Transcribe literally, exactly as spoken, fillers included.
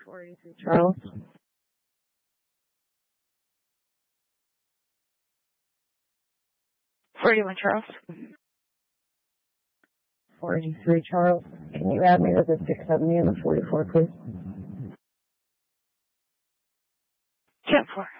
four eighty-three Charles. forty-one Charles. four eighty-three Charles. Can you add me to the six seventy and the forty-four, please? ten four.